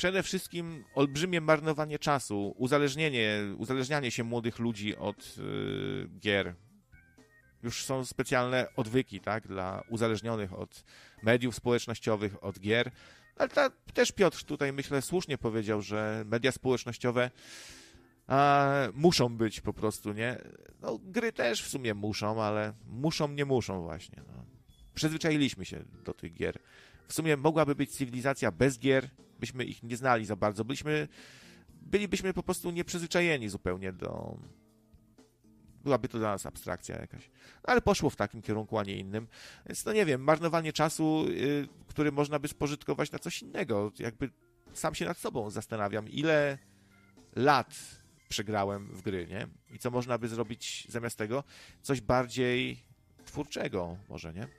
przede wszystkim olbrzymie marnowanie czasu, uzależnianie się młodych ludzi od gier. Już są specjalne odwyki, tak, dla uzależnionych od mediów społecznościowych, od gier. Ale też Piotr tutaj, myślę, słusznie powiedział, że media społecznościowe muszą być po prostu, nie? No, gry też w sumie muszą, ale nie muszą właśnie. No. Przyzwyczailiśmy się do tych gier. W sumie mogłaby być cywilizacja bez gier, byśmy ich nie znali za bardzo. Bylibyśmy po prostu nieprzyzwyczajeni zupełnie do... Byłaby to dla nas abstrakcja jakaś. No, ale poszło w takim kierunku, a nie innym. Więc no nie wiem, marnowanie czasu, który można by spożytkować na coś innego. Jakby sam się nad sobą zastanawiam, ile lat przegrałem w gry, nie? I co można by zrobić zamiast tego? Coś bardziej twórczego może, nie?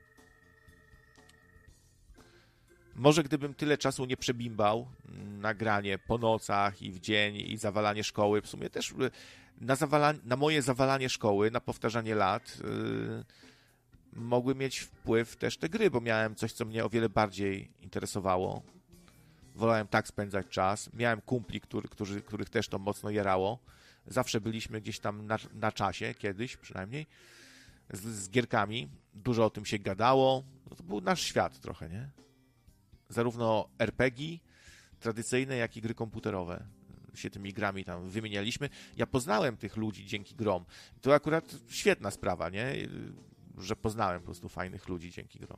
Może gdybym tyle czasu nie przebimbał na granie po nocach i w dzień i zawalanie szkoły, w sumie też na moje zawalanie szkoły, na powtarzanie lat mogły mieć wpływ też te gry, bo miałem coś, co mnie o wiele bardziej interesowało. Wolałem tak spędzać czas. Miałem kumpli, których też to mocno jarało. Zawsze byliśmy gdzieś tam na czasie, kiedyś przynajmniej, z gierkami. Dużo o tym się gadało. No to był nasz świat trochę, nie? Zarówno RPG tradycyjne, jak i gry komputerowe. Się tymi grami tam wymienialiśmy. Ja poznałem tych ludzi dzięki grom. To akurat świetna sprawa, nie? Że poznałem po prostu fajnych ludzi dzięki grom.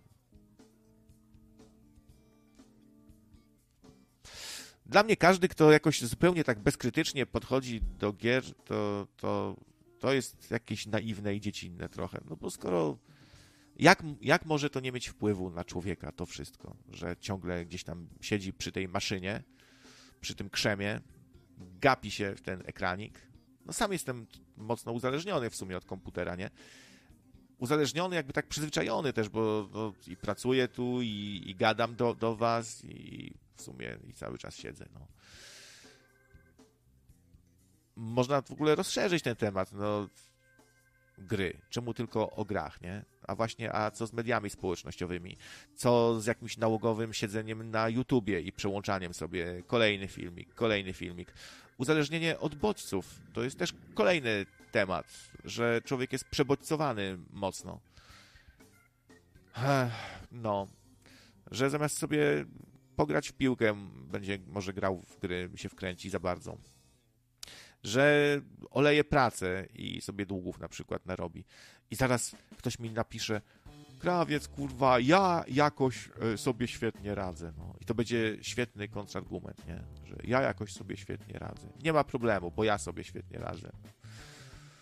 Dla mnie każdy, kto jakoś zupełnie tak bezkrytycznie podchodzi do gier, to jest jakieś naiwne i dziecinne trochę. No bo skoro... Jak może to nie mieć wpływu na człowieka, to wszystko? Że ciągle gdzieś tam siedzi przy tej maszynie, przy tym krzemie, gapi się w ten ekranik. No sam jestem mocno uzależniony w sumie od komputera, nie? Uzależniony, jakby tak przyzwyczajony też, bo i pracuję tu, i gadam do was, i w sumie i cały czas siedzę, no. Można w ogóle rozszerzyć ten temat, no. Gry. Czemu tylko o grach, nie? A co z mediami społecznościowymi? Co z jakimś nałogowym siedzeniem na YouTubie i przełączaniem sobie kolejny filmik? Uzależnienie od bodźców. To jest też kolejny temat, że człowiek jest przebodźcowany mocno. No. Że zamiast sobie pograć w piłkę, będzie może grał w gry, się wkręci za bardzo. Że oleje pracę i sobie długów na przykład narobi. I zaraz ktoś mi napisze: Krawiec, kurwa, ja jakoś sobie świetnie radzę. No. I to będzie świetny kontrargument, nie? Że ja jakoś sobie świetnie radzę. Nie ma problemu, bo ja sobie świetnie radzę.